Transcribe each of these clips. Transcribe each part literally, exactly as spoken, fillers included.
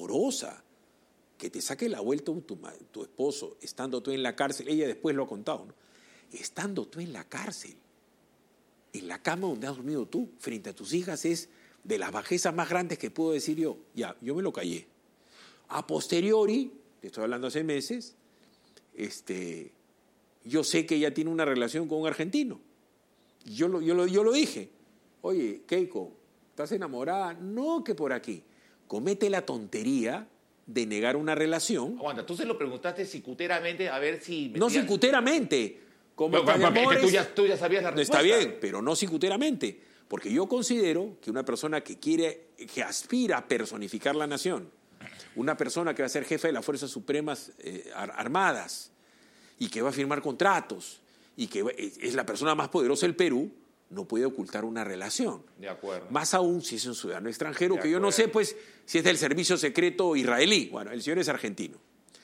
horrorosa. Que te saque la vuelta tu, tu esposo, estando tú en la cárcel, ella después lo ha contado, ¿no? Estando tú en la cárcel, en la cama donde has dormido tú, frente a tus hijas, es de las bajezas más grandes que puedo decir yo. Ya, yo me lo callé. A posteriori, te estoy hablando hace meses, este, yo sé que ella tiene una relación con un argentino. Yo lo, yo lo, yo lo dije. Oye, Keiko, ¿estás enamorada? No, que por aquí. Comete la tontería de negar una relación. Aguanta, tú se lo preguntaste cicuteramente a ver si... No metías... cicuteramente. Como Pero, pero, amores, es que tú ya, tú ya sabías la respuesta. Está bien, pero no cicuteramente. Porque yo considero que una persona que quiere, que aspira a personificar la nación, una persona que va a ser jefe de las Fuerzas Supremas eh, Armadas y que va a firmar contratos y que es la persona más poderosa del Perú, no puede ocultar una relación. De acuerdo. Más aún si es un ciudadano extranjero, que yo no sé pues si es del servicio secreto israelí. Bueno, el señor es argentino.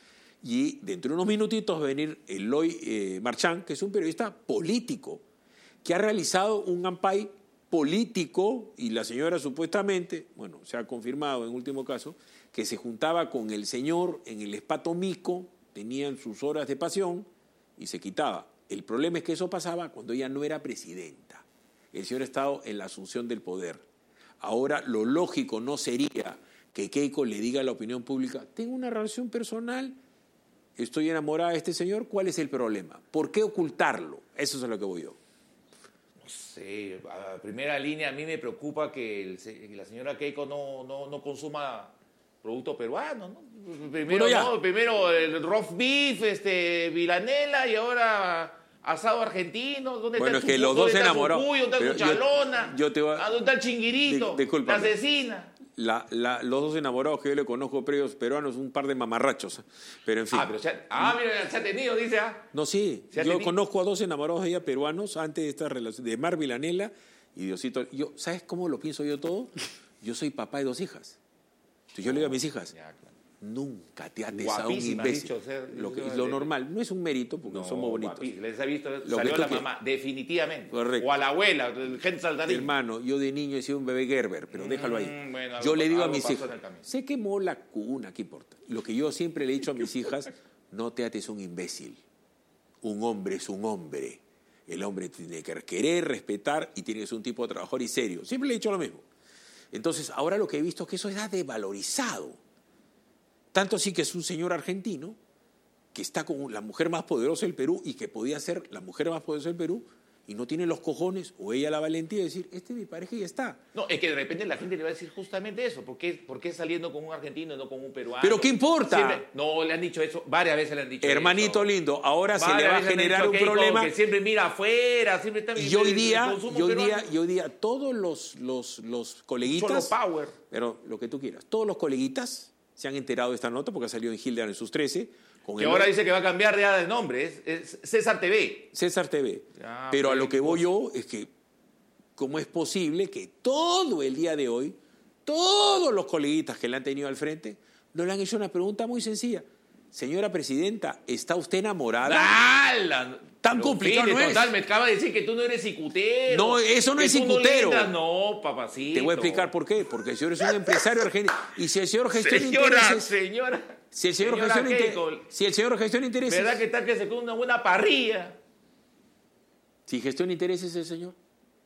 Y dentro de unos minutitos va a venir Eloy eh, Marchán, que es un periodista político, que ha realizado un ampay político, y la señora supuestamente, bueno, se ha confirmado en último caso, que se juntaba con el señor en el Espato Mico, tenían sus horas de pasión y se quitaba. El problema es que eso pasaba cuando ella no era presidenta. El señor ha estado en la asunción del poder. Ahora lo lógico no sería que Keiko le diga a la opinión pública, tengo una relación personal, estoy enamorada de este señor, ¿cuál es el problema? ¿Por qué ocultarlo? Eso es a lo que voy yo. No sé, a primera línea a mí me preocupa que, el, que la señora Keiko no, no, no consuma producto peruano, ¿no? Primero, bueno, ¿no? Primero el roast beef, este, vilanela y ahora... asado argentino, ¿dónde bueno, está es el que los dos se enamoraron. ¿Dónde está su chalona? Yo, yo te voy a... ¿Dónde está el chinguirito? Di, la asesina. La, la, los dos enamorados que yo le conozco previos peruanos, un par de mamarrachos. Pero en fin. Ah, pero se ha, ah, mira, se ha tenido, dice. Ah. No, sí. Yo tenido? conozco a dos enamorados de ella peruanos antes de esta relación, de Mar Vilanela y Diosito. Yo, ¿sabes cómo lo pienso yo todo? Yo soy papá de dos hijas. Entonces yo le digo a mis hijas, ya, claro. Nunca te ates a un imbécil. Dicho, ser, lo, que, lo normal, no es un mérito porque no, somos bonitos. Guapí, les he visto, lo salió la que... mamá, definitivamente. Correcto. O a la abuela, gente saltarín. Hermano, yo de niño he sido un bebé Gerber, pero mm, déjalo ahí. Bueno, yo algo, le digo a mis hijas, se quemó la cuna, ¿qué importa? Lo que yo siempre le he dicho a mis hijas, no te ates a un imbécil. Un hombre es un hombre. El hombre tiene que querer, respetar y tiene que ser un tipo de trabajador y serio. Siempre le he dicho lo mismo. Entonces, ahora lo que he visto es que eso está devalorizado. Tanto así que es un señor argentino que está con la mujer más poderosa del Perú y que podía ser la mujer más poderosa del Perú y no tiene los cojones o ella la valentía de decir, este es mi pareja y ya está. No, es que de repente la gente le va a decir justamente eso. ¿Por qué, por qué saliendo con un argentino y no con un peruano? ¿Pero qué importa? Siempre, no, le han dicho eso, varias veces le han dicho Hermanito eso. lindo, ahora varias se le va a generar un Keiko, problema. Que siempre mira afuera, siempre está... Y hoy día, y hoy día, y hoy día todos los, los, los coleguitas... Solo power. Pero lo que tú quieras, todos los coleguitas se han enterado de esta nota porque ha salido en Hildebrand en sus trece. Con que el ahora dice que va a cambiar ya de nombre, es, es César T V. César T V. Ya, pero pues, a lo que voy yo es que, ¿cómo es posible que todo el día de hoy, todos los coleguitas que le han tenido al frente, no le han hecho una pregunta muy sencilla? Señora presidenta, ¿está usted enamorada? ¡Hala! Tan complicado no es. Total, me acaba de decir que tú no eres cicutero. No, eso no es cicutero. No, no, papacito. Te voy a explicar por qué. Porque el señor es un empresario argentino. Y si el señor gestiona señora, intereses... Señora, si el señor señora gestiona Keiko, intereses... Si el señor gestiona intereses... ¿Verdad que está que se come una buena parrilla? Si gestiona intereses el señor.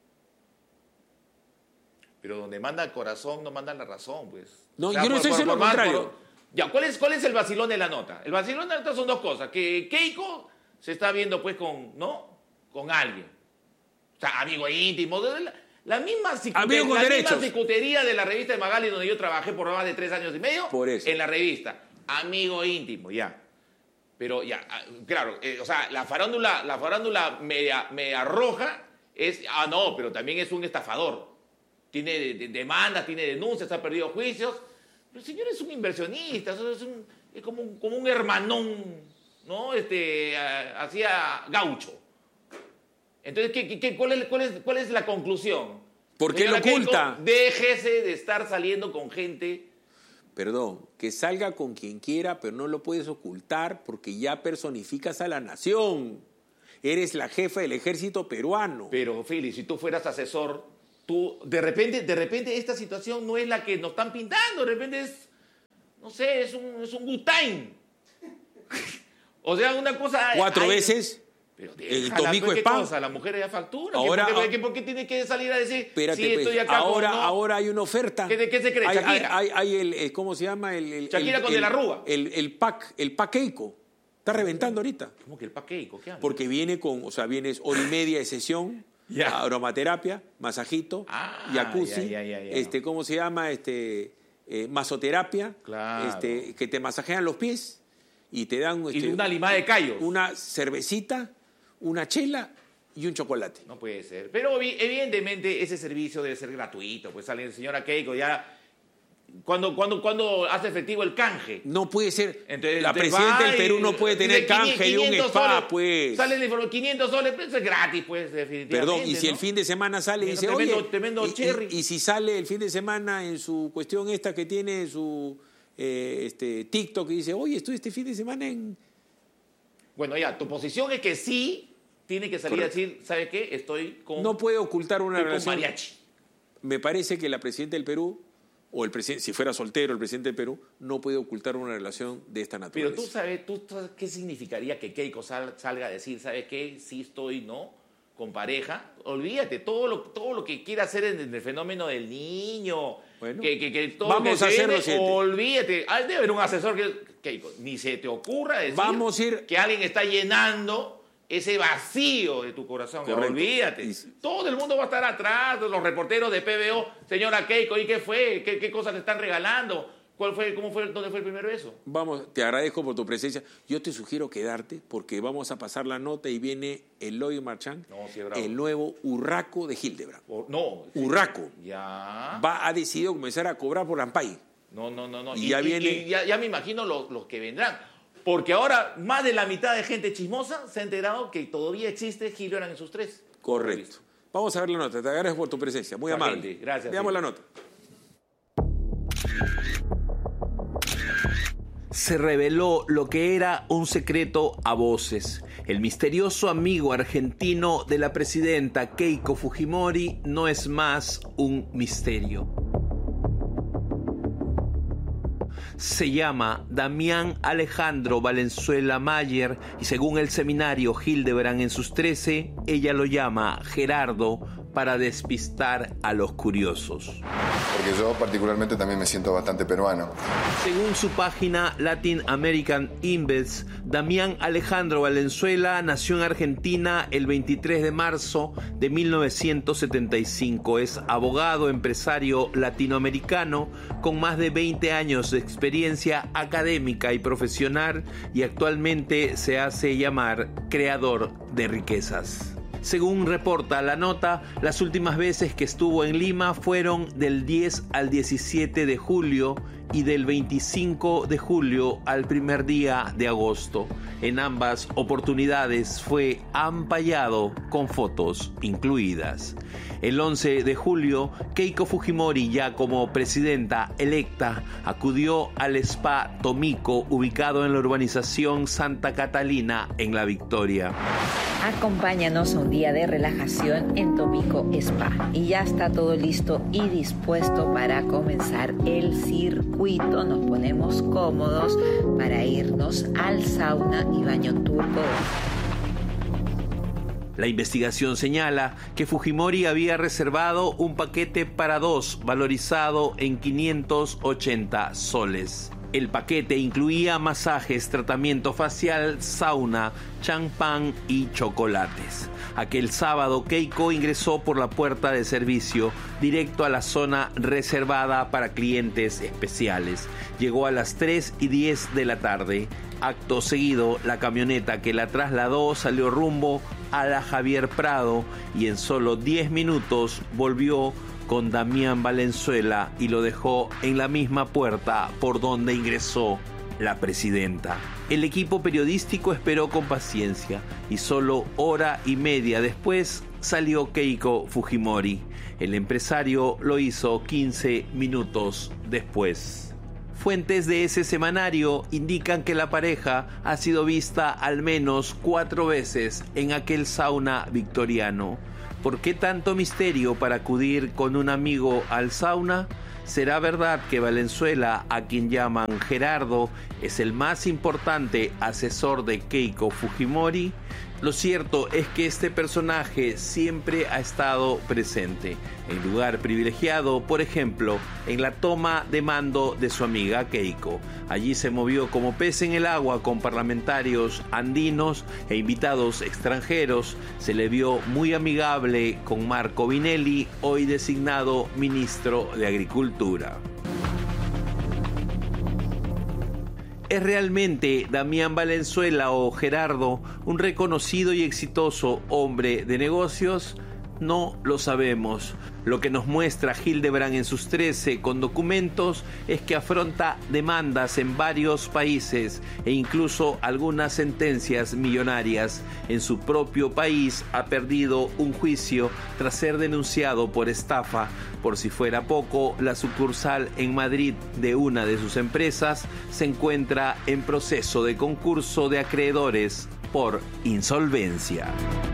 Pero donde manda el corazón, no manda la razón, pues. No, o sea, yo no por, estoy diciendo lo contrario. Por, ya, ¿cuál es, ¿cuál es el vacilón de la nota? El vacilón de la nota son dos cosas. Que Keiko se está viendo, pues, con, ¿no? Con alguien. O sea, amigo íntimo. La, la misma cicutería, la misma cicutería de la revista de Magali, donde yo trabajé por más de tres años y medio. Por eso. En la revista. Amigo íntimo, ya. Pero ya, claro, eh, o sea, la farándula, la farándula media, media roja es, ah, no, pero también es un estafador. Tiene de, de, demandas, tiene denuncias, ha perdido juicios. Pero el señor es un inversionista, es, un, es como, un, como un hermanón, ¿no? Este, hacía gaucho. Entonces, ¿qué, qué, cuál, es, cuál, es, ¿cuál es la conclusión? ¿Por qué lo oculta? Keiko, déjese de estar saliendo con gente... Perdón, que salga con quien quiera, pero no lo puedes ocultar porque ya personificas a la nación. Eres la jefa del ejército peruano. Pero, Fili, si tú fueras asesor, tú, de repente, de repente esta situación no es la que nos están pintando, de repente es... no sé, es un, es un good time. O sea, una cosa... Cuatro hay, veces... Pero el déjala, Tomico ¿qué Spa. cosa? La mujer ya factura. Ahora, ¿Por, qué, por qué tiene que salir a decir, espérate, sí, estoy acá? ahora, no? ahora hay una oferta. ¿Qué, ¿De qué se cree? Hay, Shakira. Hay, hay, hay el, el, ¿cómo se llama? El, el, Shakira el, con el, de la Rúa. El, el pack, el pack Keiko. Está reventando ahorita. ¿Cómo que el paqueico? ¿Qué habla? Porque viene con, o sea, viene hora y media de sesión, Ya. aromaterapia, masajito, Ah, jacuzzi, ya, ya, ya, ya. este, ¿cómo se llama? Este, eh, masoterapia, Claro. este, que te masajean los pies y te dan Y este, una limada de callos. una cervecita, una chela y un chocolate. No puede ser. Pero evidentemente ese servicio debe ser gratuito. Pues sale el señor Keiko ya... Cuando, cuando, cuando hace efectivo el canje. No puede ser. Entonces, la entonces presidenta va del Perú y no puede tener dice canje de un quinientos spa, soles, pues. Sale el informe, quinientos soles, pues es gratis, pues, definitivamente. Perdón, y si ¿no? el fin de semana sale y Mira, dice, tremendo- oye, tremendo y, cherry. y- y si sale el fin de semana en su cuestión esta que tiene en su eh, este, TikTok y dice, oye, estoy este fin de semana en... Bueno, ya, tu posición es que sí tiene que salir Correcto. a decir, ¿sabe qué? Estoy con, No puede ocultar una estoy con relación. mariachi. Me parece que la presidenta del Perú, o el presidente, si fuera soltero el presidente del Perú, no puede ocultar una relación de esta Pero naturaleza. tú sabes, tú sabes qué significaría que Keiko sal- salga a decir, ¿sabes qué? Sí estoy, ¿no? Con pareja. Olvídate, todo lo, todo lo que quiera hacer en el fenómeno del niño. Bueno, que, que, que todo vamos lo que a se hacer lo viene, siguiente. olvídate. Ah, debe haber un asesor que, Keiko, ni se te ocurra decir Vamos a ir- que alguien está llenando ese vacío de tu corazón. Correcto. Olvídate. Y- Todo el mundo va a estar atrás, los reporteros de P B O, señora Keiko, ¿y qué fue? ¿Qué, qué cosas le están regalando? ¿Cuál fue, cómo fue, dónde fue el primer beso? Vamos, te agradezco por tu presencia. Yo te sugiero quedarte porque vamos a pasar la nota y viene Eloy Marchán, No, sí, bravo. el nuevo Urraco de Hildebrand. O- no. Urraco. Ya. Va, ha decidido comenzar a cobrar por Ampay. No, no, no, no. Y ya viene- y ya, ya me imagino los, los que vendrán. Porque ahora más de la mitad de gente chismosa se ha enterado que todavía existe Hildebrand en sus tres. Correcto. Vamos a ver la nota. Te agradezco por tu presencia. Muy Está amable. gente. Gracias, Veamos sí. la nota. Se reveló lo que era un secreto a voces. El misterioso amigo argentino de la presidenta Keiko Fujimori no es más un misterio. Se llama Damián Alejandro Valenzuela Mayer y según el seminario Hildebrand en sus trece, ella lo llama Gerardo para despistar a los curiosos. Porque yo particularmente también me siento bastante peruano. Según su página Latin American Invest, Damián Alejandro Valenzuela nació en Argentina el veintitrés de marzo de mil novecientos setenta y cinco. Es abogado, empresario latinoamericano con más de veinte años de experiencia académica y profesional y actualmente se hace llamar creador de riquezas. Según reporta la nota, las últimas veces que estuvo en Lima fueron del diez al diecisiete de julio y del veinticinco de julio al primer día de agosto. En ambas oportunidades fue ampallado con fotos incluidas. El once de julio, Keiko Fujimori, ya como presidenta electa, acudió al Spa Tomico, ubicado en la urbanización Santa Catalina, en La Victoria. Acompáñanos a un día de relajación en Tomico Spa. Y ya está todo listo y dispuesto para comenzar el circuito. Nos ponemos cómodos para irnos al sauna y baño turco. La investigación señala que Fujimori había reservado un paquete para dos, valorizado en quinientos ochenta soles. El paquete incluía masajes, tratamiento facial, sauna, champán y chocolates. Aquel sábado, Keiko ingresó por la puerta de servicio directo a la zona reservada para clientes especiales. Llegó a las tres y diez de la tarde. Acto seguido, la camioneta que la trasladó salió rumbo a la Javier Prado y en solo diez minutos volvió con Damián Valenzuela y lo dejó en la misma puerta por donde ingresó la presidenta. El equipo periodístico esperó con paciencia y solo hora y media después salió Keiko Fujimori. El empresario lo hizo quince minutos después. Fuentes de ese semanario indican que la pareja ha sido vista al menos cuatro veces en aquel sauna victoriano. ¿Por qué tanto misterio para acudir con un amigo al sauna? ¿Será verdad que Valenzuela, a quien llaman Gerardo, es el más importante asesor de Keiko Fujimori? Lo cierto es que este personaje siempre ha estado presente, en lugar privilegiado, por ejemplo, en la toma de mando de su amiga Keiko. Allí se movió como pez en el agua con parlamentarios andinos e invitados extranjeros. Se le vio muy amigable con Marco Vinelli, hoy designado ministro de Agricultura. ¿Es realmente Damián Valenzuela o Gerardo un reconocido y exitoso hombre de negocios? No lo sabemos. Lo que nos muestra Hildebrand en sus trece con documentos es que afronta demandas en varios países e incluso algunas sentencias millonarias. En su propio país ha perdido un juicio tras ser denunciado por estafa. Por si fuera poco, la sucursal en Madrid de una de sus empresas se encuentra en proceso de concurso de acreedores por insolvencia.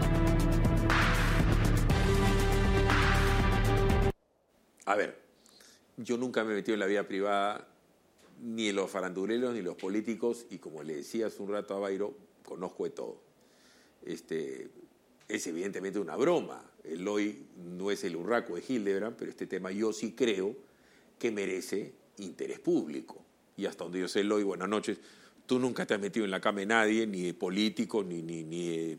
A ver, yo nunca me he metido en la vida privada, ni en los faranduleros, ni en los políticos, y como le decía hace un rato a Bairo, conozco de todo. Este, es evidentemente una broma. El hoy no es el urraco de Hildebrand, pero este tema yo sí creo que merece interés público. Y hasta donde yo sé, Eloy, buenas noches, tú nunca te has metido en la cama de nadie, ni de político, ni, ni, ni de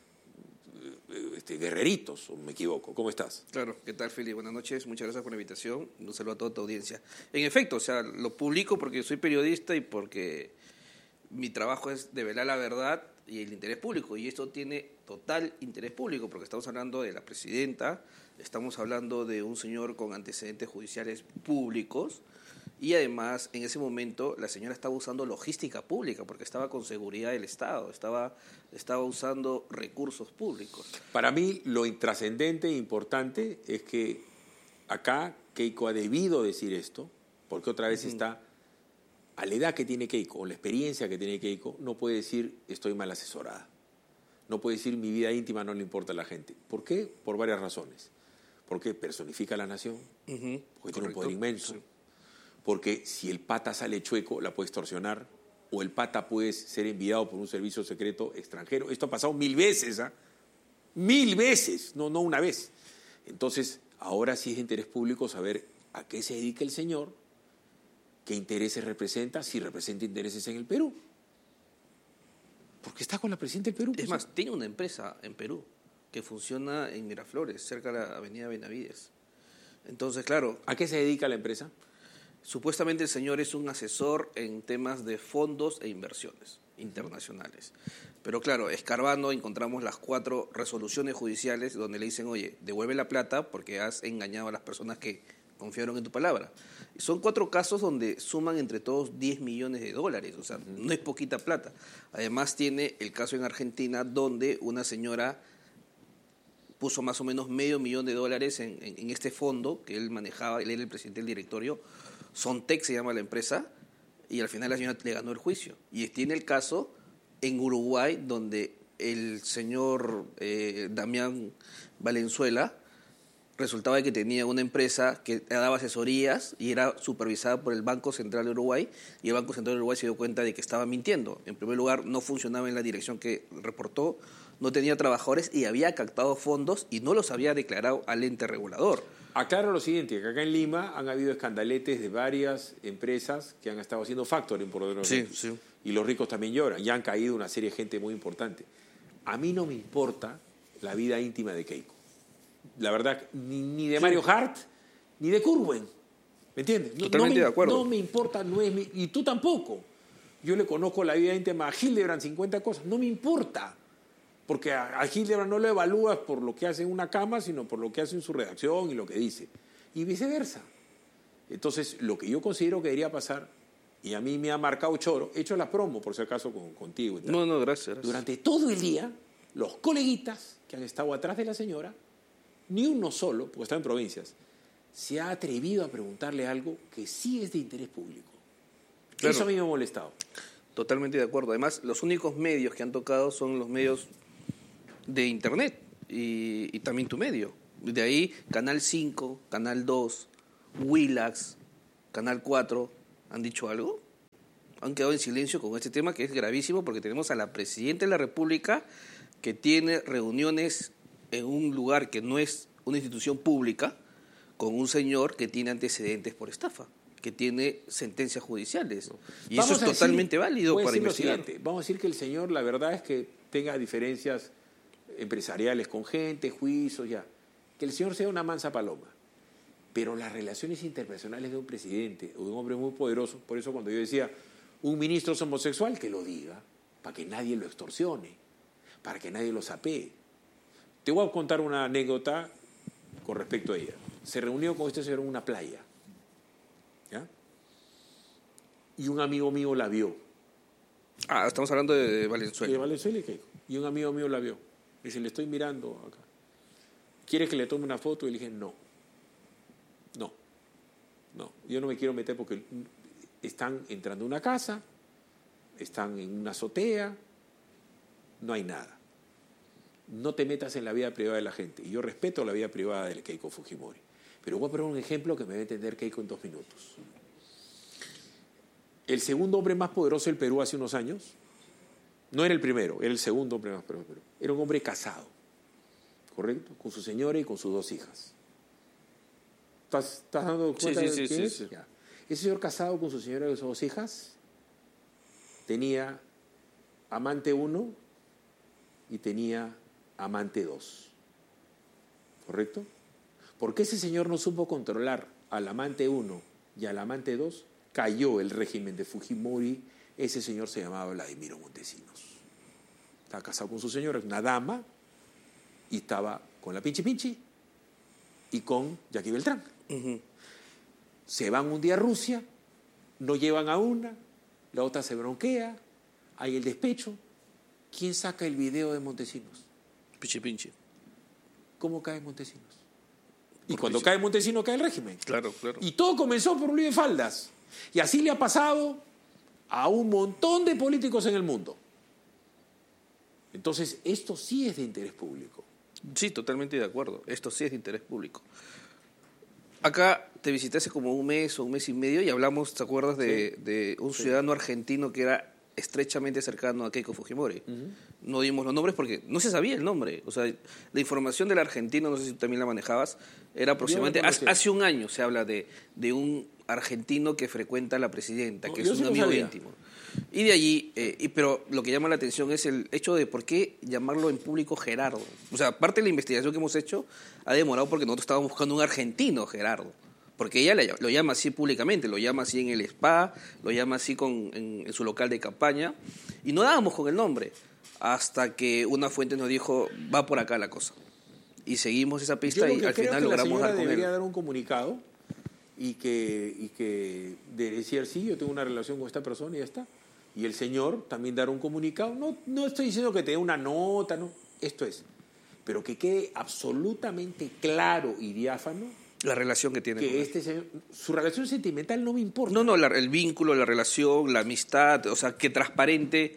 Este, guerreritos, o me equivoco. ¿Cómo estás? Claro, ¿qué tal, Feli? Buenas noches, muchas gracias por la invitación. Un saludo a toda tu audiencia. En efecto, o sea, lo publico porque soy periodista y porque mi trabajo es develar la verdad y el interés público. Y esto tiene total interés público porque estamos hablando de la presidenta, estamos hablando de un señor con antecedentes judiciales públicos. Y además, en ese momento, la señora estaba usando logística pública porque estaba con seguridad del Estado, estaba, estaba usando recursos públicos. Para mí, lo intrascendente e importante es que acá Keiko ha debido decir esto, porque otra vez uh-huh. está, a la edad que tiene Keiko, o la experiencia que tiene Keiko, no puede decir estoy mal asesorada. No puede decir mi vida íntima no le importa a la gente. ¿Por qué? Por varias razones. Porque personifica a la nación, uh-huh. porque Correcto. Tiene un poder inmenso. Sí. Porque si el pata sale chueco, la puede extorsionar, o el pata puede ser enviado por un servicio secreto extranjero. Esto ha pasado mil veces, ¿ah? ¿eh? Mil veces, no, no una vez. Entonces, ahora sí es de interés público saber a qué se dedica el señor, qué intereses representa, si representa intereses en el Perú. Porque está con la presidenta del Perú. Es más, tiene una empresa en Perú que funciona en Miraflores, cerca de la avenida Benavides. Entonces, claro... ¿A qué se dedica la empresa? Supuestamente el señor es un asesor en temas de fondos e inversiones internacionales. Pero claro, escarbando encontramos las cuatro resoluciones judiciales donde le dicen, oye, devuelve la plata porque has engañado a las personas que confiaron en tu palabra. Y son cuatro casos donde suman entre todos diez millones de dólares, o sea, uh-huh. no es poquita plata. Además tiene el caso en Argentina donde una señora puso más o menos medio millón de dólares en, en, en este fondo que él manejaba, él era el presidente del directorio, Sontec se llama la empresa, y al final la señora le ganó el juicio. Y tiene el caso en Uruguay, donde el señor eh, Damián Valenzuela resultaba que tenía una empresa que daba asesorías y era supervisada por el Banco Central de Uruguay, y el Banco Central de Uruguay se dio cuenta de que estaba mintiendo. En primer lugar, no funcionaba en la dirección que reportó, no tenía trabajadores y había captado fondos y no los había declarado al ente regulador. Aclaro lo siguiente, que acá en Lima han habido escandaletes de varias empresas que han estado haciendo factoring por otros sí, sí. y los ricos también lloran, y han caído una serie de gente muy importante. A mí no me importa la vida íntima de Keiko. La verdad, ni, ni de Mario sí. Hart, ni de Curwen. ¿Me entiendes? No, Totalmente no me, de acuerdo. No me importa, no es mi, y tú tampoco. Yo le conozco la vida íntima a Hildebrand, cincuenta cosas, no me importa. Porque a, a Hildebrand no lo evalúas por lo que hace en una cama, sino por lo que hace en su redacción y lo que dice. Y viceversa. Entonces, lo que yo considero que debería pasar, y a mí me ha marcado choro, he hecho la promo, por si acaso, con, contigo y tal. No, no, gracias, gracias. Durante todo el día, los coleguitas que han estado atrás de la señora, ni uno solo, porque está en provincias, se ha atrevido a preguntarle algo que sí es de interés público. Claro. Eso a mí me ha molestado. Totalmente de acuerdo. Además, los únicos medios que han tocado son los medios de Internet y, y también tu medio. De ahí, Canal cinco, Canal dos, Willax, Canal cuatro, han dicho algo? Han quedado en silencio con este tema que es gravísimo porque tenemos a la Presidenta de la República que tiene reuniones en un lugar que no es una institución pública con un señor que tiene antecedentes por estafa, que tiene sentencias judiciales. Y Vamos eso es a decir, totalmente válido voy a para decir lo investigar. siguiente, vamos a decir que el señor, la verdad es que tenga diferencias empresariales con gente, juicios, ya. Que el señor sea una mansa paloma. Pero las relaciones interpersonales de un presidente o de un hombre muy poderoso, por eso cuando yo decía, un ministro es homosexual, que lo diga, para que nadie lo extorsione, para que nadie lo sapee. Te voy a contar una anécdota con respecto a ella. Se reunió con este señor en una playa, ¿ya? Y un amigo mío la vio. Ah, estamos hablando de Valenzuela. De Valenzuela y Keiko. Y un amigo mío la vio. Dice, le estoy mirando acá. ¿Quiere que le tome una foto? Y le dije, no. No. No. Yo no me quiero meter porque están entrando a una casa, están en una azotea, no hay nada. No te metas en la vida privada de la gente. Y yo respeto la vida privada de Keiko Fujimori. Pero voy a poner un ejemplo que me va a entender Keiko en dos minutos. El segundo hombre más poderoso del Perú hace unos años, no era el primero, era el segundo hombre más poderoso del Perú. Era un hombre casado, ¿correcto? Con su señora y con sus dos hijas. ¿Estás, estás dando cuenta Sí, de sí, quién sí, es? sí, sí. Ya. Ese señor casado con su señora y sus dos hijas tenía amante uno y tenía amante dos. ¿Correcto? ¿Por qué ese señor no supo controlar al amante uno y al amante dos? Cayó el régimen de Fujimori. Ese señor se llamaba Vladimiro Montesinos. Estaba casado con su señora, una dama, y estaba con la Pinchi Pinchi y con Jackie Beltrán. Uh-huh. Se van un día a Rusia, no llevan a una, la otra se bronquea, hay el despecho. ¿Quién saca el video de Montesinos? Pinche pinche. ¿Cómo cae Montesinos? Y Por cuando Pinche. cae Montesinos cae el régimen. Claro, claro. Y todo comenzó por un lío de faldas. Y así le ha pasado a un montón de políticos en el mundo. Entonces, esto sí es de interés público. Sí, totalmente de acuerdo. Esto sí es de interés público. Acá te visité hace como un mes o un mes y medio y hablamos, ¿te acuerdas? De, Sí. de un Sí. ciudadano argentino que era estrechamente cercano a Keiko Fujimori. Uh-huh. No dimos los nombres porque no se sabía el nombre. O sea, la información del argentino, no sé si tú también la manejabas, era aproximadamente... Yo lo Hace, conocía. hace un año se habla de, de un argentino que frecuenta a la presidenta, No, que yo es sí un lo amigo sabía. íntimo. Y de allí, eh, y, pero lo que llama la atención es el hecho de por qué llamarlo en público Gerardo. O sea, parte de la investigación que hemos hecho ha demorado porque nosotros estábamos buscando un argentino Gerardo. Porque ella le- lo llama así públicamente, lo llama así en el spa, lo llama así con, en, en su local de campaña. Y no dábamos con el nombre hasta que una fuente nos dijo, va por acá la cosa. Y seguimos esa Yo pista lo y que al creo final que la logramos señora dar con él. debería dar un comunicado y que, y que de decir, sí, yo tengo una relación con esta persona y ya está. Y el señor también dar un comunicado. No, no estoy diciendo que te dé una nota, no. Esto es. Pero que quede absolutamente claro y diáfano La relación que tiene con que él. este señor, su relación sentimental no me importa. No, no, la- el vínculo, la relación, la amistad, o sea, que transparente.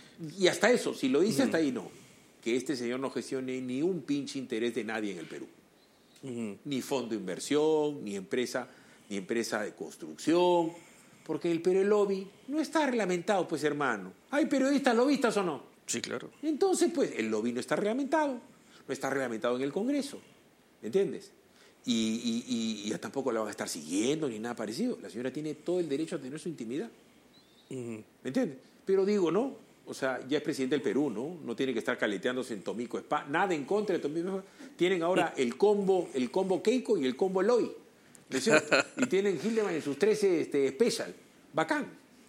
Y hasta eso, si lo dice hasta ahí, no. Que este señor no gestione ni un pinche interés de nadie en el Perú. Ujú. Ni fondo de inversión, ni empresa, ni empresa de construcción, porque el Perú el lobby no está reglamentado, pues hermano. ¿Hay periodistas lobistas o no? Sí, claro. Entonces, pues, el lobby no está reglamentado, no está reglamentado en el Congreso, ¿me entiendes? Y, y, y, y ya tampoco la van a estar siguiendo ni nada parecido. La señora tiene todo el derecho a tener su intimidad, Ujú. ¿me entiendes? Pero digo, ¿no? O sea, ya es presidente del Perú, ¿no? No tiene que estar caleteándose en Tomico Spa. Nada en contra de Tomico Spa. Tienen ahora el combo, el combo Keiko y el combo Eloy. ¿No es cierto? Y tienen Hildeman en sus trece este, special. Bacán.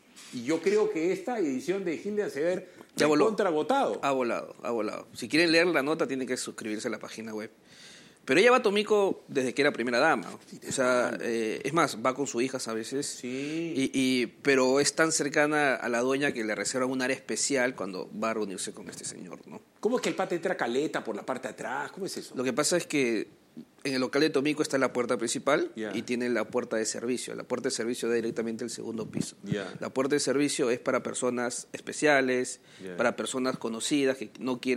Y yo creo que esta edición de Hildeman se va a ver Ya voló. contragotado. Ha volado, ha volado. Si quieren leer la nota, tienen que suscribirse a la página web. Pero ella va a Tomico desde que era primera dama. O sea, eh, es más, va con sus hijas a veces. Sí. Y, y, pero es tan cercana a la dueña que le reserva un área especial cuando va a reunirse con este señor, ¿no? ¿Cómo es que el pata entra caleta por la parte de atrás? ¿Cómo es eso? Lo que pasa es que en el local de Tomico está la puerta principal Ya. y tiene la puerta de servicio. La puerta de servicio da directamente al segundo piso. Ya. La puerta de servicio es para personas especiales, Ya. para personas conocidas que no quieren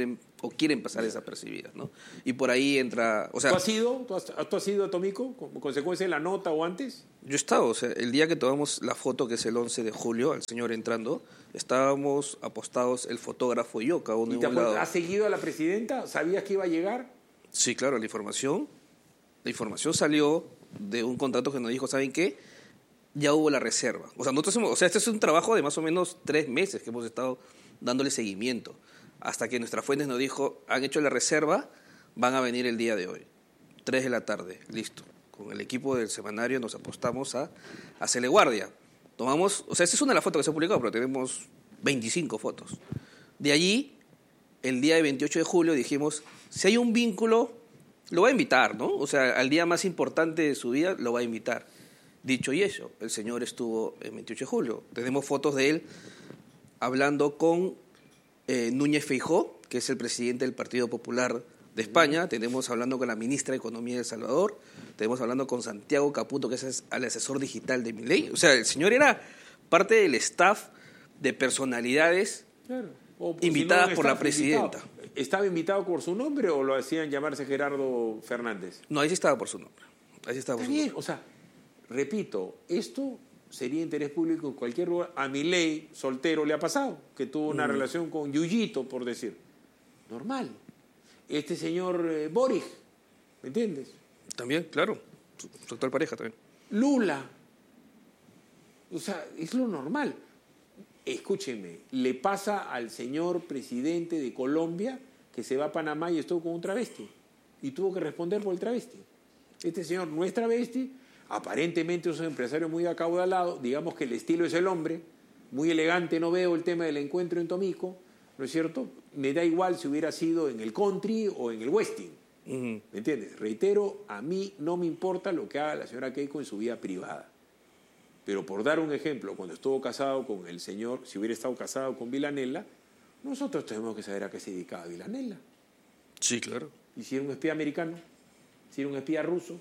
o quieren pasar desapercibidas, ¿no? Y por ahí entra, o sea, ¿Tú has ido? ¿Tú has, ¿Tú has ido a Tomico como consecuencia de la nota o antes? yo estaba, o sea, el día que tomamos la foto, que es el once de julio, al señor entrando, estábamos apostados el fotógrafo y yo, cada uno ¿Y en te un lado. ¿Has seguido a la presidenta? ¿Sabías que iba a llegar? Sí, claro, la información, la información salió de un contrato que nos dijo, ¿saben qué? Ya hubo la reserva. O sea, nosotros hemos, o sea, este es un trabajo de más o menos tres meses que hemos estado dándole seguimiento, hasta que nuestras fuentes nos dijo, han hecho la reserva, van a venir el día de hoy, tres de la tarde, listo. Con el equipo del semanario nos apostamos a, a hacerle guardia. Tomamos, o sea, esta es una de las fotos que se ha publicado, pero tenemos veinticinco fotos. De allí, el día de veintiocho de julio dijimos, si hay un vínculo, lo va a invitar, ¿no? O sea, al día más importante de su vida lo va a invitar. Dicho y eso, el señor estuvo el veintiocho de julio. Tenemos fotos de él hablando con eh, Núñez Feijóo, que es el presidente del Partido Popular de España. Tenemos hablando con la ministra de Economía de El Salvador. Tenemos hablando con Santiago Caputo, que es el asesor digital de Milei. O sea, el señor era parte del staff de personalidades Claro. O, invitadas si no, por la estaba presidenta. invitado. ¿Estaba invitado por su nombre o lo hacían llamarse Gerardo Fernández? No, ahí sí estaba por su nombre. Ahí sí estaba por Está su bien, nombre. o sea, repito, esto sería interés público en cualquier lugar. A Milei, soltero, le ha pasado, que tuvo una mm. relación con Yuyito, por decir. Normal. Este señor eh, Boric, ¿me entiendes? También, claro. Su, su actual pareja también. Lula. O sea, es lo normal. Escúcheme, le pasa al señor presidente de Colombia que se va a Panamá y estuvo con un travesti. Y tuvo que responder por el travesti. Este señor no es travesti, aparentemente es un empresario muy acaudalado, digamos que el estilo es el hombre, muy elegante, no veo el tema del encuentro en Tomico, ¿no es cierto? Me da igual si hubiera sido en el country o en el westing, uh-huh. ¿Me entiendes? Reitero, a mí no me importa lo que haga la señora Keiko en su vida privada, pero por dar un ejemplo, cuando estuvo casado con el señor, si hubiera estado casado con Villanella, nosotros tenemos que saber a qué se dedicaba Villanella. Sí, claro. ¿Y si era un espía americano? ¿Si era un espía ruso?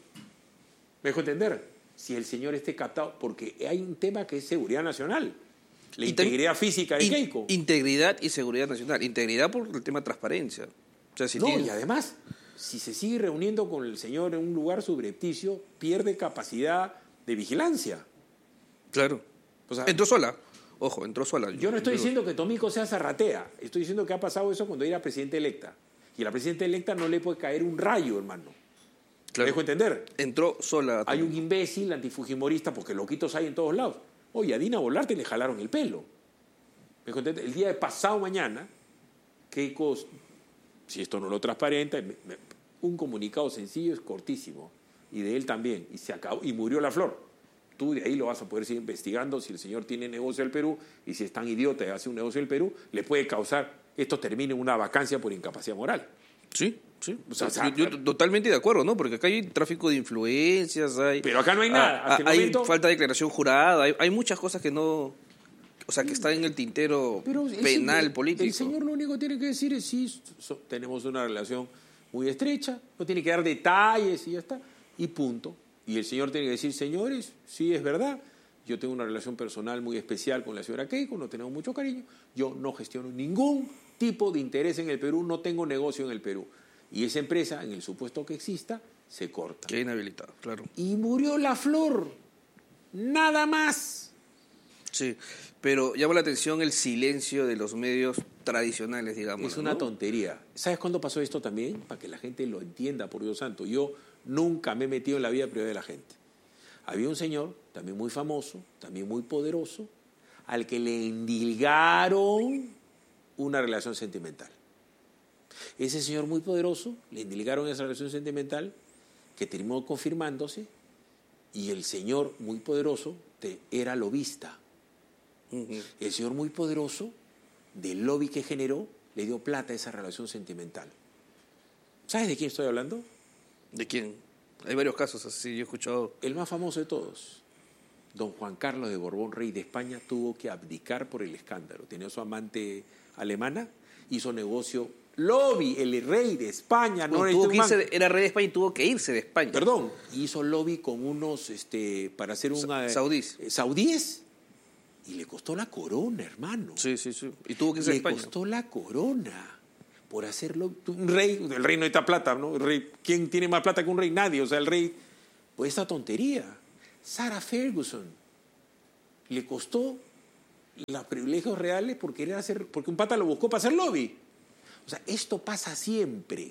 ¿Me dejo entender? Si el señor esté captado, porque hay un tema que es seguridad nacional, la integridad física de in, Keiko. Integridad y seguridad nacional. Integridad por el tema de transparencia. O sea, si no, tiene... y además, si se sigue reuniendo con el señor en un lugar subrepticio, pierde capacidad de vigilancia. Claro. O sea, entró sola. Ojo, entró sola. Yo no estoy diciendo que Tomico sea zarratea. Estoy diciendo que ha pasado eso cuando era presidenta electa. Y a la presidenta electa no le puede caer un rayo, hermano. Claro. ¿Me dejo entender? Entró sola. Hay un imbécil antifujimorista, porque loquitos hay en todos lados. Oye, a Dina Boluarte le jalaron el pelo. ¿Me dejo entender? El día de pasado mañana, Keiko, si esto no lo transparenta, me, me, un comunicado sencillo es cortísimo. Y de él también. Y se acabó. Y murió la flor. Tú de ahí lo vas a poder seguir investigando si el señor tiene negocio del Perú y si es tan idiota y hace un negocio del Perú, le puede causar, esto termine en una vacancia por incapacidad moral. Sí, sí. O sea, yo, yo totalmente de acuerdo, ¿no? Porque acá hay tráfico de influencias, hay... Pero acá no hay nada. A, Hasta hay el momento, falta de declaración jurada, hay, hay muchas cosas que no... O sea, que están en el tintero pero penal, el, político. El señor lo único que tiene que decir es sí, so, tenemos una relación muy estrecha, no tiene que dar detalles y ya está, y punto. Y el señor tiene que decir, señores, sí es verdad, yo tengo una relación personal muy especial con la señora Keiko, no tenemos mucho cariño, yo no gestiono ningún tipo de interés en el Perú, no tengo negocio en el Perú. Y esa empresa, en el supuesto que exista, se corta. Queda inhabilitado, claro. Y murió la flor, nada más. Sí, pero llama la atención el silencio de los medios tradicionales, digamos. Es una ¿no? tontería. ¿Sabes cuándo pasó esto también? Para que la gente lo entienda, por Dios santo. Yo nunca me he metido en la vida privada de la gente. Había un señor, también muy famoso, también muy poderoso, al que le endilgaron una relación sentimental. Ese señor muy poderoso, le endilgaron esa relación sentimental que terminó confirmándose y el señor muy poderoso te, era lobista. Uh-huh. El señor muy poderoso, del lobby que generó, le dio plata a esa relación sentimental. ¿Sabes de quién estoy hablando? ¿De quién? Hay varios casos así, yo he escuchado. El más famoso de todos, don Juan Carlos de Borbón, rey de España, tuvo que abdicar por el escándalo. Tenía a su amante alemana, hizo negocio, lobby, el rey de España. No, no tuvo que irse, era rey de España y tuvo que irse de España. Perdón, hizo lobby con unos, este, para hacer un... Sa saudíes. Eh, saudíes. Y le costó la corona, hermano. Sí, sí, sí. Y tuvo que irse le de España. Le costó la corona. por hacerlo. Un rey, el rey no necesita plata, ¿no? El rey, ¿quién tiene más plata que un rey? Nadie. O sea, el rey, pues esta tontería. Sarah Ferguson le costó los privilegios reales por querer hacer, porque un pata lo buscó para hacer lobby. O sea, esto pasa siempre.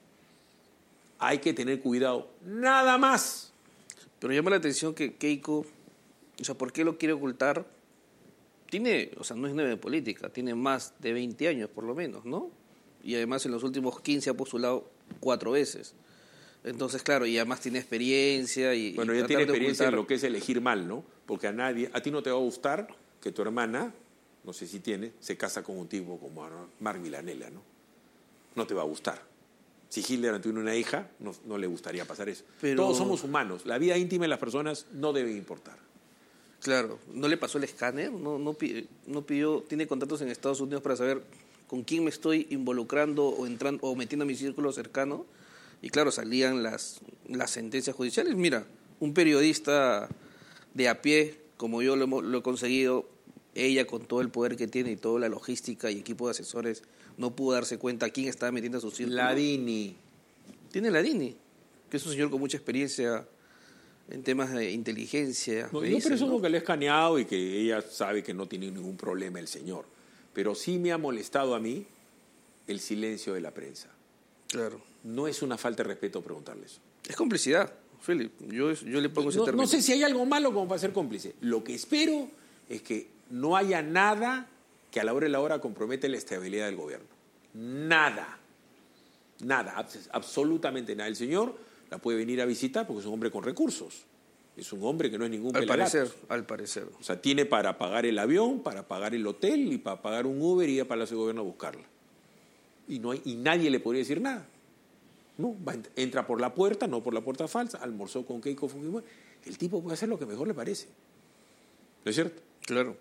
Hay que tener cuidado. Nada más. Pero llama la atención que Keiko, o sea, ¿por qué lo quiere ocultar? Tiene, o sea, no es nueva de política, tiene más de veinte años por lo menos, ¿no? Y además en los últimos quince ha postulado cuatro veces. Entonces, claro, y además tiene experiencia y... Bueno, y ya tiene experiencia ocultar... en lo que es elegir mal, ¿no? Porque a nadie, a ti no te va a gustar que tu hermana, no sé si tiene, se casa con un tipo como Marc Milanella, ¿no? No te va a gustar. Si Hitler tuviera una hija, no, no le gustaría pasar eso. Pero... Todos somos humanos. La vida íntima de las personas no debe importar. Claro, ¿no le pasó el escáner? ¿No, no, pidió, no pidió, tiene contactos en Estados Unidos para saber con quién me estoy involucrando o entrando o metiendo a mi círculo cercano? Y claro, salían las, las sentencias judiciales. Mira, un periodista de a pie, como yo lo, hemos, lo he conseguido, ella con todo el poder que tiene y toda la logística y equipo de asesores, no pudo darse cuenta a quién estaba metiendo a su círculo. La Dini. Tiene la Dini, que es un señor con mucha experiencia en temas de inteligencia. No, me yo dicen, presumo ¿no? que le he escaneado y que ella sabe que no tiene ningún problema el señor. Pero sí me ha molestado a mí el silencio de la prensa. Claro. No es una falta de respeto preguntarle eso. Es complicidad, Philip. Yo, yo le pongo ese No, término. no sé si hay algo malo como para ser cómplice. Lo que espero es que no haya nada que a la hora de la hora compromete la estabilidad del gobierno. Nada. Nada, abs- absolutamente nada. El señor la puede venir a visitar porque es un hombre con recursos. Es un hombre que no es ningún Al pelagatos. parecer, al parecer. O sea, tiene para pagar el avión, para pagar el hotel y para pagar un Uber y ir a Palacio de Gobierno a buscarla. Y, no hay, y nadie le podría decir nada. No, va, entra por la puerta, no por la puerta falsa, almorzó con Keiko Fujimori. El tipo puede hacer lo que mejor le parece. ¿No es cierto? Claro.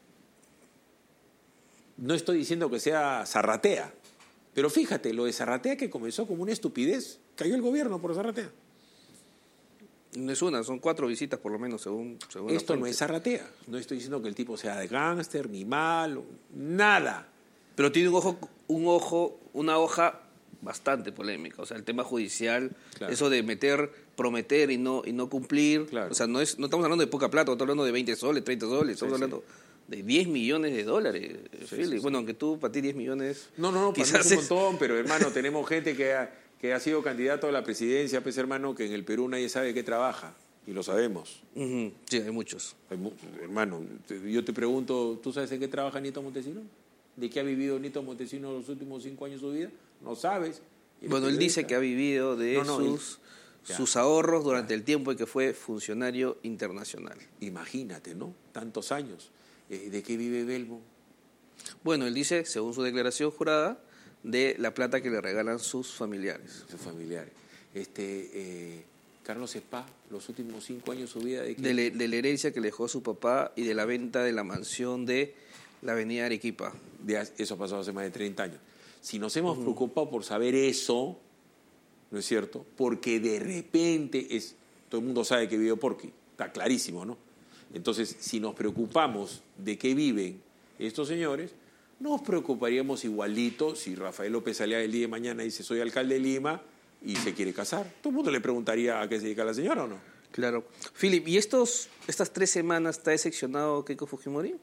No estoy diciendo que sea Zarratea, pero fíjate, lo de Zarratea que comenzó como una estupidez, cayó el gobierno por Zarratea. No es una, son cuatro visitas por lo menos, según, según la Esto no fuente. es Zarratea. No estoy diciendo que el tipo sea de gángster, ni malo, nada. Pero tiene un ojo, un ojo, una hoja bastante polémica. O sea, el tema judicial, Claro. eso de meter, prometer y no, y no cumplir. Claro. O sea, no es, no estamos hablando de poca plata, estamos hablando de veinte soles, treinta soles, estamos Sí, sí. hablando de diez millones de dólares, Philip. sí, sí. Bueno, aunque tú, para ti diez millones... No, no, no, para mí quizás es un es- montón, pero hermano, tenemos gente que ha, que ha sido candidato a la presidencia, pues hermano, que en el Perú nadie sabe qué trabaja, y lo sabemos. Ujú, sí, hay muchos. Hay mu- hermano, te- yo te pregunto, ¿tú sabes en qué trabaja Nito Montesino? ¿De qué ha vivido Nito Montesino los últimos cinco años de su vida? No sabes. Y eres Bueno, él dice periodista. que ha vivido de No, no, él- sus, ya. sus ahorros durante el tiempo en que fue funcionario internacional. Imagínate, ¿no? Tantos años. Eh, ¿De qué vive Belmo? Bueno, él dice, según su declaración jurada, de la plata que le regalan sus familiares. Sus familiares. Este, eh, Carlos Espa, los últimos cinco años de su vida, ¿de qué? De, le- de la herencia que le dejó su papá y de la venta de la mansión de la avenida Arequipa. De hace- eso ha pasado hace más de treinta años. Si nos hemos preocupado por saber eso, ¿no es cierto? Porque de repente es, todo el mundo sabe que vive Porqui, está clarísimo, ¿no? Entonces, si nos preocupamos de qué viven estos señores, nos preocuparíamos igualito si Rafael López Aliaga el día de mañana dice soy alcalde de Lima y se quiere casar. Todo el mundo le preguntaría a qué se dedica la señora o no. Claro. Philip, ¿y estos, estas tres semanas está decepcionado Keiko Fujimori?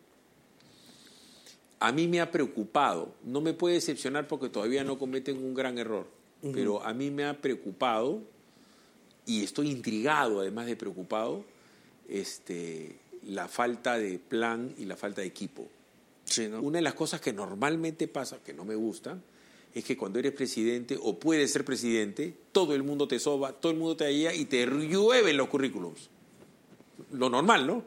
A mí me ha preocupado, no me puede decepcionar porque todavía no cometen un gran error, uh-huh. pero a mí me ha preocupado y estoy intrigado, además de preocupado, este, la falta de plan y la falta de equipo. Sí, ¿no? Una de las cosas que normalmente pasa, que no me gusta, es que cuando eres presidente o puedes ser presidente, todo el mundo te soba, todo el mundo te ayuda y te llueven los currículums. Lo normal, ¿no?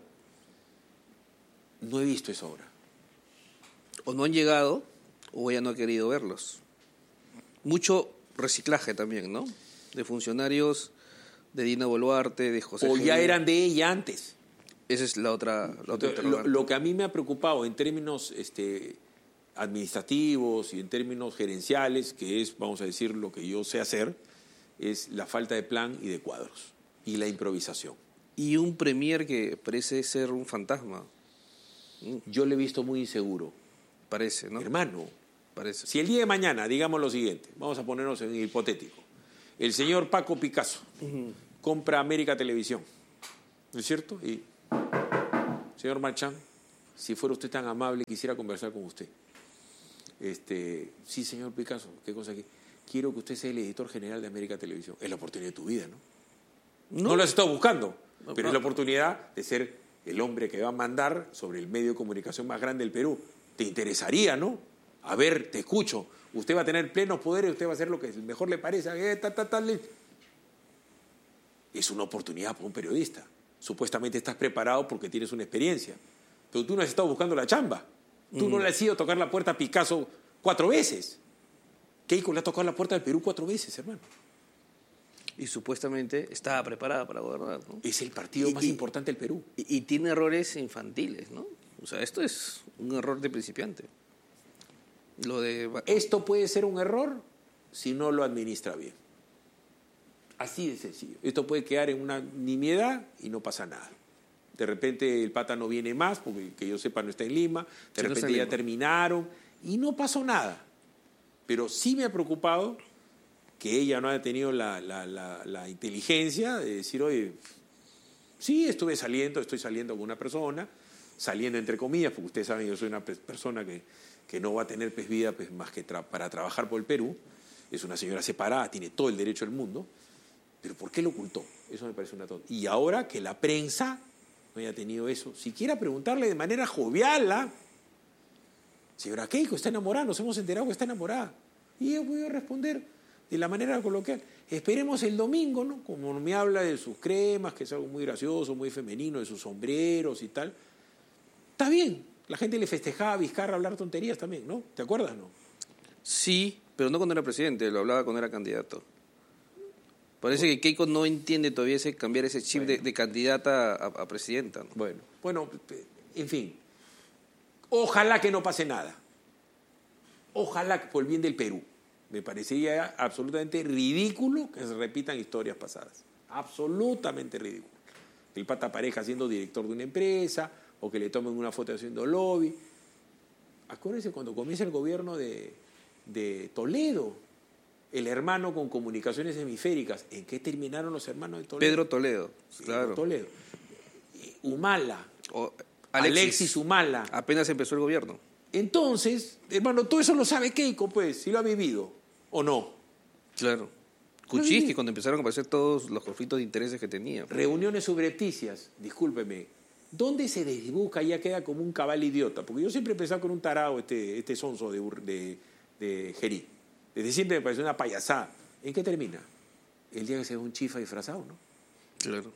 No he visto eso ahora. O no han llegado o ella no ha querido verlos. Mucho reciclaje también, ¿no? De funcionarios de Dina Boluarte, de José O ya Gil. eran de ella antes. Esa es la otra, la otra Entonces, lo, interrogante. lo que a mí me ha preocupado en términos este, administrativos y en términos gerenciales, que es, vamos a decir, lo que yo sé hacer, es la falta de plan y de cuadros y la improvisación. Y un premier que parece ser un fantasma, Yo le he visto muy inseguro. parece, ¿no? Hermano, parece. Si el día de mañana, digamos lo siguiente, vamos a ponernos en hipotético, el señor Paco Picasso uh-huh. compra América Televisión, ¿no es cierto? Y, señor Marchán, si fuera usted tan amable, quisiera conversar con usted. Este, sí, señor Picasso, ¿qué cosa aquí? Quiero que usted sea el editor general de América Televisión. Es la oportunidad de tu vida, ¿no? No, no lo has estado buscando, no, pero no. es la oportunidad de ser el hombre que va a mandar sobre el medio de comunicación más grande del Perú. Te interesaría, ¿no? A ver, te escucho. Usted va a tener plenos poderes, usted va a hacer lo que mejor le parece. Eh, ta, ta, ta, le... Es una oportunidad para un periodista. Supuestamente estás preparado porque tienes una experiencia. Pero tú no has estado buscando la chamba. Tú mm. no le has ido a tocar la puerta a Picasso cuatro veces. Keiko le ha tocado la puerta del Perú cuatro veces, hermano. Y supuestamente estaba preparada para gobernar, ¿no? Es el partido y, más y, importante del Perú. Y, y tiene errores infantiles, ¿no? O sea, esto es un error de principiante. Lo de... Esto puede ser un error si no lo administra bien. Así de sencillo. Esto puede quedar en una nimiedad y no pasa nada. De repente el pata no viene más, porque que yo sepa no está en Lima. De sí, repente no ya terminaron y no pasó nada. Pero sí me ha preocupado que ella no haya tenido la, la, la, la inteligencia de decir, oye, sí, estuve saliendo, estoy saliendo con una persona, saliendo entre comillas, porque ustedes saben, yo soy una persona que, que no va a tener pues, vida pues, más que tra- para trabajar por el Perú. Es una señora separada, tiene todo el derecho del mundo. Pero ¿por qué lo ocultó? Eso me parece una tonta. Y ahora que la prensa no haya tenido eso, siquiera preguntarle de manera jovial, ¿ah? Señora Keiko, está enamorada, nos hemos enterado que está enamorada. Y yo voy a responder de la manera coloquial. Esperemos el domingo, ¿no? Como me habla de sus cremas, que es algo muy gracioso, muy femenino, de sus sombreros y tal. Está bien, la gente le festejaba a Vizcarra hablar tonterías también, ¿no? ¿Te acuerdas, no? Sí, pero no cuando era presidente, lo hablaba cuando era candidato. Parece que Keiko no entiende todavía ese cambiar ese chip bueno. de, de candidata a, a presidenta, ¿no? Bueno, bueno, en fin. Ojalá que no pase nada. Ojalá por el bien del Perú. Me parecería absolutamente ridículo que se repitan historias pasadas. Absolutamente ridículo. El pata pareja siendo director de una empresa o que le tomen una foto haciendo lobby. Acuérdense cuando comienza el gobierno de, de Toledo, el hermano con comunicaciones hemisféricas. ¿En qué terminaron los hermanos de Toledo? Pedro Toledo, claro. Pedro Toledo. Humala. O Alexis, Alexis Humala. Apenas empezó el gobierno. Entonces, hermano, todo eso lo sabe Keiko, pues, si lo ha vivido, ¿o no? Claro. Kuczynski, cuando empezaron a aparecer todos los conflictos de intereses que tenía. Reuniones subrepticias, discúlpeme. ¿Dónde se desdibuja y ya queda como un cabal idiota? Porque yo siempre he pensado con un tarado este, este sonso de, de, de Gerí. Desde siempre me pareció una payasada. ¿En qué termina? El día que se ve un chifa disfrazado, ¿no? Claro.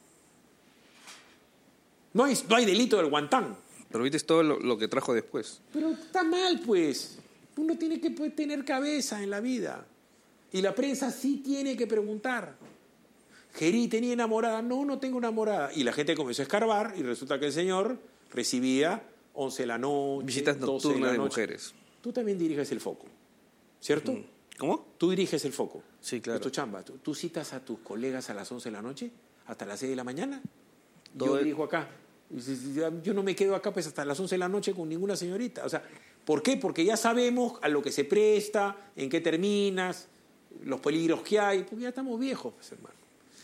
No hay, no hay delito del guantán. Pero viste todo lo, lo que trajo después. Pero está mal, pues. Uno tiene que pues, tener cabeza en la vida. Y la prensa sí tiene que preguntar. Gerí tenía enamorada. No, no tengo enamorada. Y la gente comenzó a escarbar y resulta que el señor recibía once de la noche, visitas nocturnas de, de mujeres. Tú también diriges el foco, ¿cierto? ¿Cómo? Tú diriges el foco. Sí, claro. Es tu chamba. ¿Tú, ¿Tú citas a tus colegas a las once de la noche? ¿Hasta las seis de la mañana? Todo Yo el... dirijo acá. Yo no me quedo acá pues hasta las once de la noche con ninguna señorita. O sea, ¿por qué? Porque ya sabemos a lo que se presta, en qué terminas, los peligros que hay, porque ya estamos viejos, pues, hermano.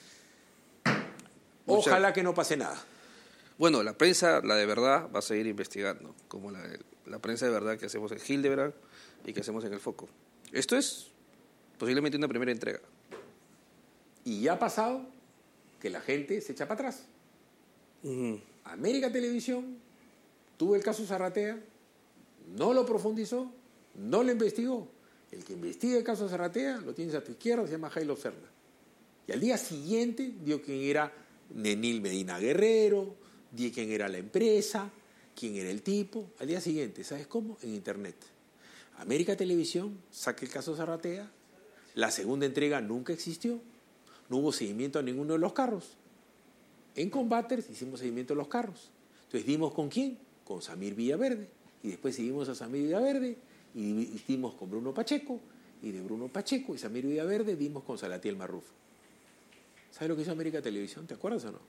Ojalá que no pase nada. Bueno, la prensa, la de verdad, va a seguir investigando, como la, la prensa de verdad que hacemos en Hildebrand y que hacemos en El Foco. Esto es posiblemente una primera entrega. Y ya ha pasado que la gente se echa para atrás. Uh-huh. América Televisión tuvo el caso Zarratea, no lo profundizó, no lo investigó. El que investiga el caso Zarratea lo tienes a tu izquierda, se llama Jailo Serna. Y al día siguiente dio quién era Nenil Medina Guerrero, dio quién era la empresa, quién era el tipo. Al día siguiente, ¿sabes cómo? En internet. América Televisión saca el caso Zarratea, la segunda entrega nunca existió, no hubo seguimiento a ninguno de los carros. En Combaters hicimos seguimiento de los carros. Entonces, ¿dimos con quién? Con Samir Villaverde. Y después seguimos a Samir Villaverde y dimos con Bruno Pacheco. Y de Bruno Pacheco y Samir Villaverde dimos con Salatiel Marrufo. ¿Sabes lo que hizo América Televisión? ¿Te acuerdas o no?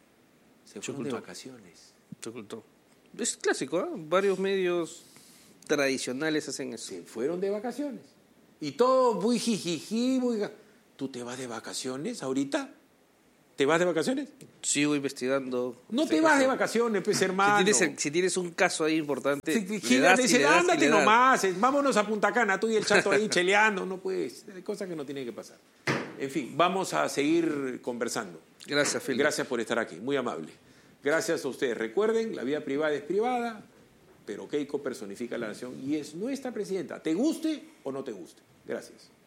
Se fueron de vacaciones. Se ocultó. Es clásico, ¿eh? Varios medios tradicionales hacen eso. Se fueron de vacaciones. Y todo muy jijiji, muy... ¿Tú te vas de vacaciones ahorita? ¿Te vas de vacaciones? Sigo investigando. No te vas de vacaciones, pues, hermano. Si tienes, si tienes un caso ahí importante, Si, le gira, das, dice, y le das, y ándate le das. nomás, eh, vámonos a Punta Cana, tú y el chato ahí cheleando. No puedes, hay cosas que no tienen que pasar. En fin, vamos a seguir conversando. Gracias, Philip. Gracias por estar aquí, muy amable. Gracias a ustedes. Recuerden, la vida privada es privada, pero Keiko personifica a la nación y es nuestra presidenta. ¿Te guste o no te guste? Gracias.